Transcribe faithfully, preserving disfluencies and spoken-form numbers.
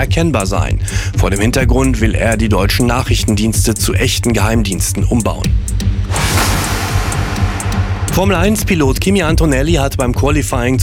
erkennbar sein. Vor dem Hintergrund will er die deutschen Nachrichtendienste zu echten Geheimdiensten umbauen. Formel eins Pilot Kimi Antonelli hat beim Qualifying